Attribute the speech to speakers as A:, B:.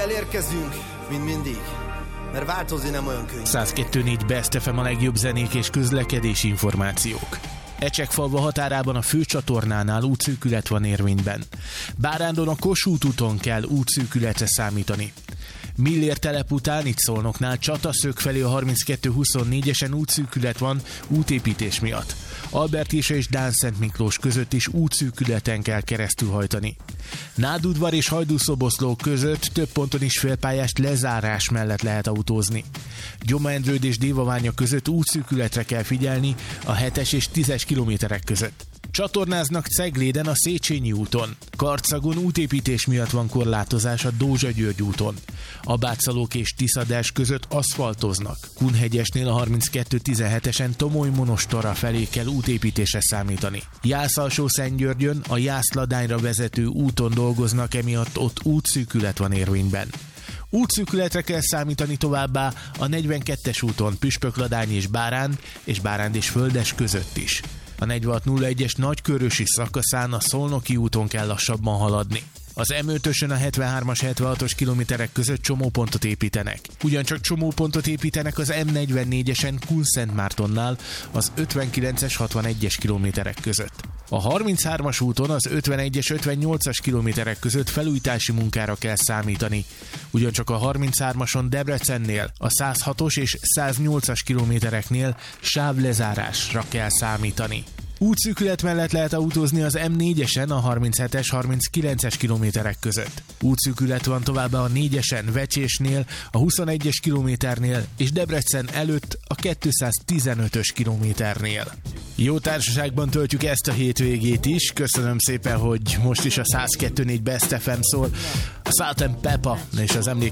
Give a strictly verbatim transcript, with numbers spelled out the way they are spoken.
A: elérkezünk, mint mindig, mert változni nem olyan könnyű.
B: száz kettő négy Best ef em a legjobb zenék és közlekedési információk. Ecsekfalva határában a főcsatornánál útszűkület van érvényben. Bárándon a Kossuth úton kell útszűkületre számítani. Millér telep után itt Szolnoknál Csataszög felé a harminckettő huszonnégyesen útszűkület van útépítés miatt. Albertése és Dánszent Miklós között is útszűkületen kell keresztülhajtani. Nádudvar és Hajdúszoboszló között több ponton is félpályás lezárás mellett lehet autózni. Gyoma-Endrőd és Dévaványa között útszűkületre kell figyelni a hetes és tízes kilométerek között. Csatornáznak Cegléden a Széchenyi úton. Karcagon útépítés miatt van korlátozás a Dózsa-György úton. Abátszalók és Tiszadás között aszfaltoznak. Kunhegyesnél a harminckettő tizenhetesen Tomoly-Monostorra felé kell útépítésre számítani. Jász-Alsó-Szentgyörgyön a Jász-Ladányra vezető úton dolgoznak, emiatt ott útszűkület van érvényben. Útszűkületre kell számítani továbbá a negyvenkettes úton Püspökladány és Báránd és Báránd és Földes között is. A negyvenhat nulla egyes nagykörösi szakaszán a Szolnoki úton kell lassabban haladni. Az em ötösön a hetvenhármas hetvenhatos kilométerek között csomópontot építenek. Ugyancsak csomópontot építenek az em negyvennégyesen Kunszentmártonnál az ötvenkilences hatvanegyes kilométerek között. A harminchármas úton az ötvenegyes ötvennyolcas kilométerek között felújítási munkára kell számítani. Ugyancsak a harminchármason Debrecennél a százhatos és száznyolcas kilométereknél sávlezárásra kell számítani. Útszűkület mellett lehet autózni az em négyesen a harminchetes harminckilences kilométerek között. Útszűkület van továbbá a négyesen Vecsésnél, a huszonegyes kilométernél és Debrecen előtt a kétszáztizenötös kilométernél. Jó társaságban töltjük ezt a hétvégét is. Köszönöm szépen, hogy most is a száz kettő négy Best ef em szól. A Salt and Pepper és az emlék